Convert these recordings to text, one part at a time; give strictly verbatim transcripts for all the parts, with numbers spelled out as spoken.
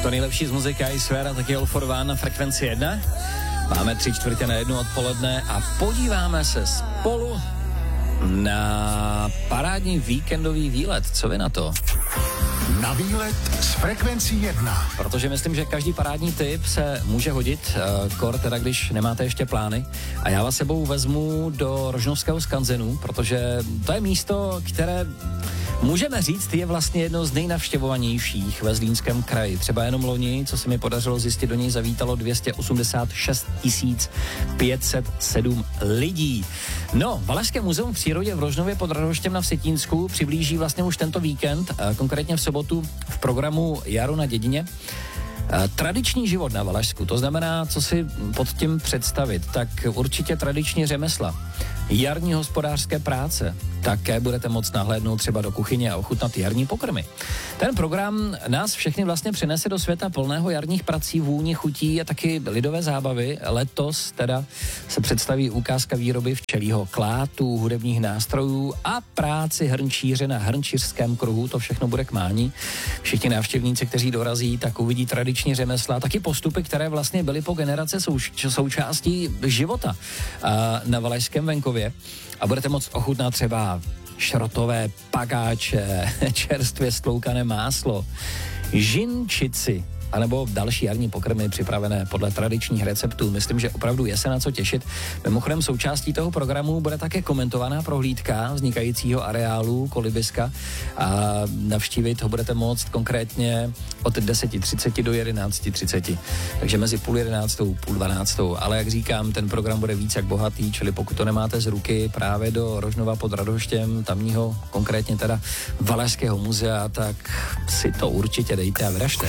To nejlepší z muziky i sféra, taky All for One na Frekvenci jedna. Máme tři čtvrtě na jednu odpoledne a podíváme se spolu na parádní víkendový výlet. Co vy na to? Na výlet s Frekvencí jedna. Protože myslím, že každý parádní tip se může hodit, uh, kor teda když nemáte ještě plány. A já vás sebou vezmu do Rožnovského skanzenu, protože to je místo, které můžeme říct, je vlastně jedno z nejnavštěvovanějších ve Zlínském kraji. Třeba jenom loni, co se mi podařilo zjistit, do něj zavítalo dvě stě osmdesát šest tisíc pět set sedm lidí. No, Valašské muzeum v přírodě v Rožnově pod Radhoštěm na Vsetínsku přiblíží vlastně už tento víkend, konkrétně v sobotu v programu Jaro na dědině. Tradiční život na Valašsku, to znamená, co si pod tím představit, tak určitě tradiční řemesla, jarní hospodářské práce, také budete moct nahlédnout třeba do kuchyně a ochutnat jarní pokrmy. Ten program nás všechny vlastně přinese do světa plného jarních prací, vůní, chutí a taky lidové zábavy. Letos teda se představí ukázka výroby včelího klátu, hudebních nástrojů a práci hrnčíře na hrnčířském kruhu, to všechno bude k mání. Všichni návštěvníci, kteří dorazí, tak uvidí tradiční řemesla, taky postupy, které vlastně byly po generace souč- součástí života na valašském venkově. A budete moct ochutnat třeba šrotové pagáče, čerstvě stloukané máslo, žinčici, anebo další jarní pokrmy připravené podle tradičních receptů. Myslím, že opravdu je se na co těšit. Mimochodem součástí toho programu bude také komentovaná prohlídka vznikajícího areálu kolibiska a navštívit ho budete moct konkrétně od deset třicet do jedenáct třicet. Takže mezi půl jedenáctou, půl dvanáctou. Ale jak říkám, ten program bude víc jak bohatý, čili pokud to nemáte z ruky právě do Rožnova pod Radhoštěm, tamního konkrétně teda Valašského muzea, tak si to určitě dejte a vyražte.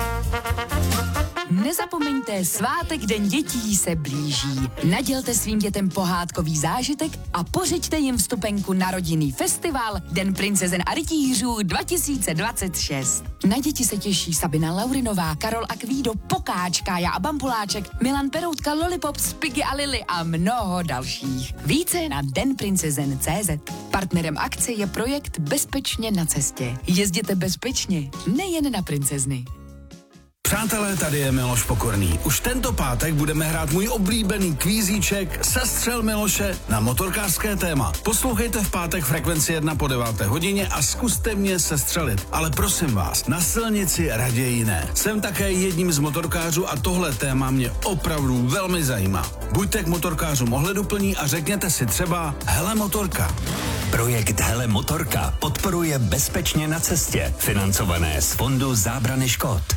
Nezapomeňte, svátek Den dětí se blíží. Nadělte svým dětem pohádkový zážitek a pořiďte jim vstupenku na rodinný festival Den princezen a rytířů dva tisíce dvacet šest. Na děti se těší Sabina Laurinová, Karol Akvído, Pokáč, Kája a Bambuláček, Milan Peroutka, Lollipop, Spiggy a Lily a mnoho dalších. Více na den princezen tečka cé zet. Partnerem akce je projekt Bezpečně na cestě. Jezděte bezpečně, nejen na princezny. Přátelé, tady je Miloš Pokorný. Už tento pátek budeme hrát můj oblíbený kvízíček Sestřel Miloše na motorkářské téma. Poslouchejte v pátek Frekvenci jedna po deváté hodině a zkuste mě sestřelit. Ale prosím vás, na silnici raději ne. Jsem také jedním z motorkářů a tohle téma mě opravdu velmi zajímá. Buďte k motorkářům ohleduplní a řekněte si třeba Hele motorka. Projekt Hele motorka podporuje Bezpečně na cestě, financované z Fondu zábrany škod.